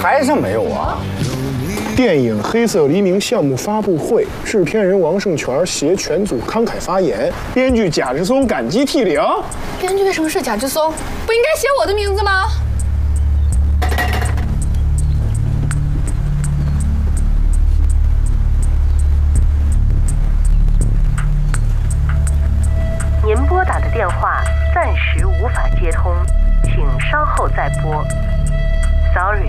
台上没有啊？ 电影《黑色黎明》项目发布会，制片人王胜全携全组慷慨发言，编剧贾志松感激涕零。 编剧为什么是贾志松？不应该写我的名字吗？ 您拨打的电话暂时无法接通，请稍后再拨。Sorry。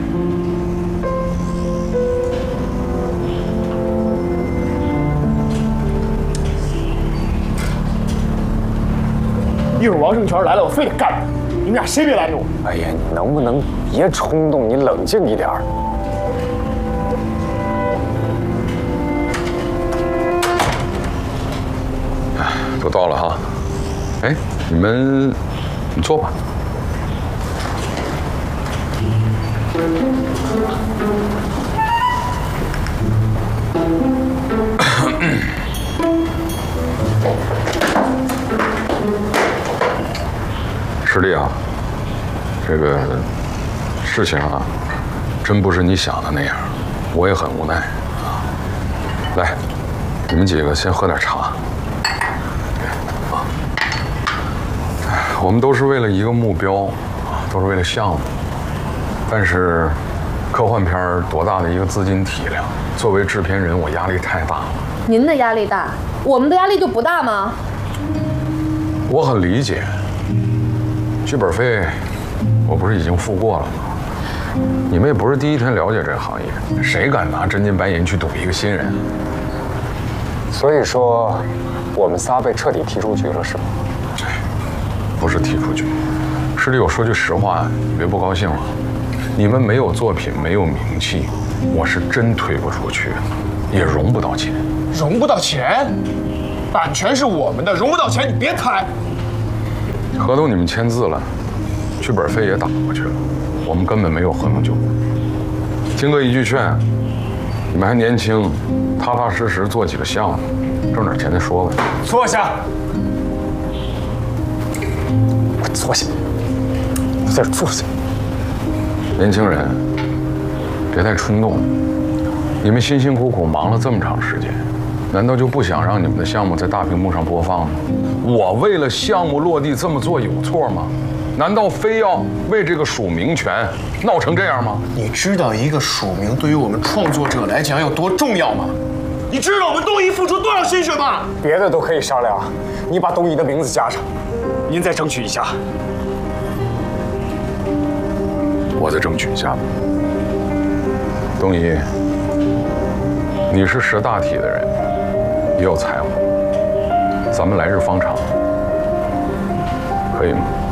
一会儿王胜全来了，我非得干他！你们俩谁别拦着我！ 哎呀，你能不能别冲动？你冷静一点。 都到了哈，哎，你坐吧。师弟啊，这个事情啊，真不是你想的那样，我也很无奈啊。来，你们几个先喝点茶。我们都是为了一个目标，都是为了项目。但是，科幻片多大的一个资金体量？作为制片人，我压力太大了。 您的压力大，我们的压力就不大吗？ 我很理解，剧本费我不是已经付过了吗？你们也不是第一天了解这个行业，谁敢拿真金白银去赌一个新人？ 所以说，我们仨被彻底踢出局了，是吗？ 不是踢出局，师弟，我说句实话，你别不高兴了。你们没有作品，没有名气，我是真推不出去，也融不到钱。 融不到钱，版权是我们的，融不到钱你别拍。 合同你们签字了，剧本费也打过去了，我们根本没有合同纠纷。听哥一句劝，你们还年轻，踏踏实实做几个项目，挣点钱再说吧。 坐下。 坐下，你在这坐下。 年轻人，别太冲动。你们辛辛苦苦忙了这么长时间，难道就不想让你们的项目在大屏幕上播放吗？我为了项目落地这么做有错吗？难道非要为这个署名权闹成这样吗？ 你知道一个署名对于我们创作者来讲有多重要吗？你知道我们东一付出多少心血吗？ 别的都可以商量，你把东一的名字加上。您再争取一下， 我再争取一下吧。东一，你是识大体的人，也有才华，咱们来日方长，可以吗？